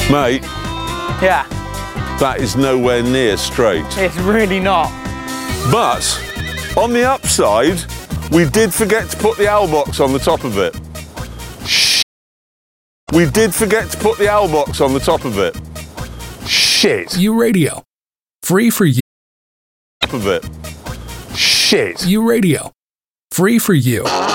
Mate, Yeah, that is nowhere near straight. it's really not. But on the upside, we did forget to put the owl box on the top of it. We did forget to put the owl box on the top of it. Shit. U Radio. Free for you. Top of it. Shit. U Radio. Free for you.